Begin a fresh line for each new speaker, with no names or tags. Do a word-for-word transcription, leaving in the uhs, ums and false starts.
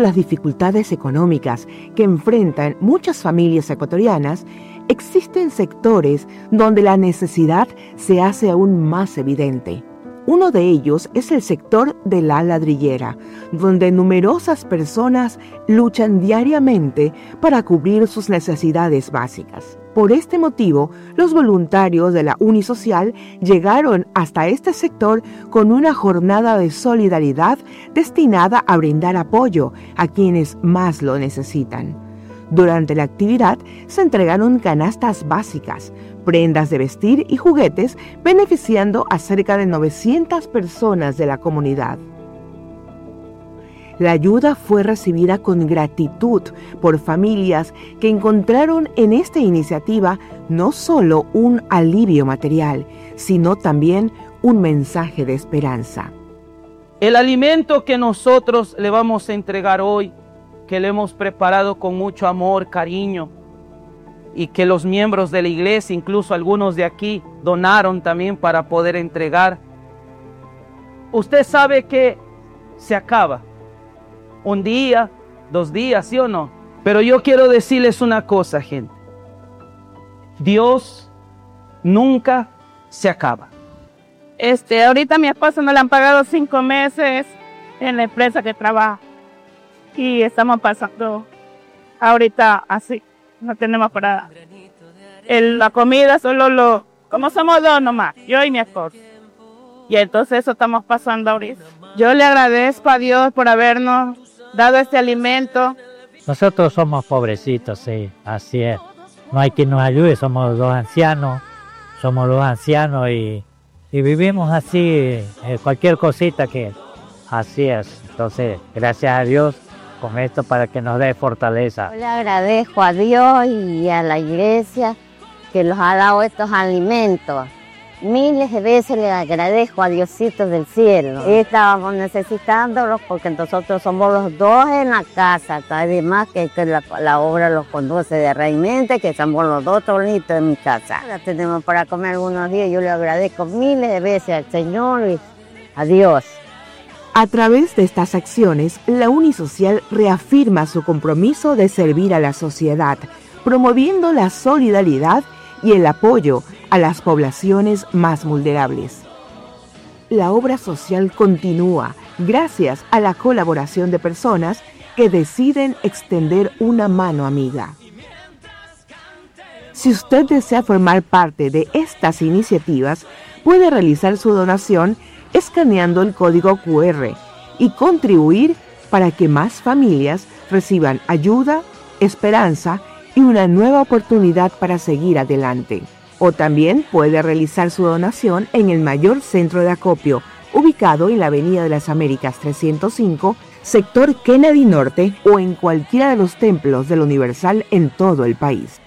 las dificultades económicas que enfrentan muchas familias ecuatorianas, existen sectores donde la necesidad se hace aún más evidente. Uno de ellos es el sector de la ladrillera, donde numerosas personas luchan diariamente para cubrir sus necesidades básicas. Por este motivo, los voluntarios de la Unisocial llegaron hasta este sector con una jornada de solidaridad destinada a brindar apoyo a quienes más lo necesitan. Durante la actividad se entregaron canastas básicas, prendas de vestir y juguetes, beneficiando a cerca de novecientas personas de la comunidad. La ayuda fue recibida con gratitud por familias que encontraron en esta iniciativa no solo un alivio material, sino también un mensaje de esperanza.
El alimento que nosotros le vamos a entregar hoy, que lo hemos preparado con mucho amor, cariño, y que los miembros de la iglesia, incluso algunos de aquí, donaron también para poder entregar. Usted sabe que se acaba. Un día, dos días, ¿sí o no? Pero yo quiero decirles una cosa, gente. Dios nunca se acaba.
Este, ahorita a mi esposo no le han pagado cinco meses en la empresa que trabaja. Y estamos pasando ahorita así, no tenemos para el, la comida, solo lo, como somos dos nomás, yo y mi esposo. Y entonces eso estamos pasando ahorita. Yo le agradezco a Dios por habernos dado este alimento.
Nosotros somos pobrecitos, sí, así es. No hay quien nos ayude, somos dos ancianos, somos dos ancianos y, y vivimos así, eh, cualquier cosita que, así es. Entonces, gracias a Dios con esto para que nos dé fortaleza.
Yo le agradezco a Dios y a la iglesia que nos ha dado estos alimentos. Miles de veces le agradezco a Diosito del cielo. Estábamos necesitándolos porque nosotros somos los dos en la casa. Además que, que la, la obra los conduce de realmente, que somos los dos solitos en mi casa. La tenemos para comer algunos días. Yo le agradezco miles de veces al Señor y a Dios.
A través de estas acciones, la Unisocial reafirma su compromiso de servir a la sociedad, promoviendo la solidaridad y el apoyo a las poblaciones más vulnerables. La obra social continúa gracias a la colaboración de personas que deciden extender una mano amiga. Si usted desea formar parte de estas iniciativas, puede realizar su donación escaneando el código cu erre y contribuir para que más familias reciban ayuda, esperanza y una nueva oportunidad para seguir adelante. O también puede realizar su donación en el mayor centro de acopio, ubicado en la Avenida de las Américas trescientos cinco, sector Kennedy Norte, o en cualquiera de los templos del Universal en todo el país.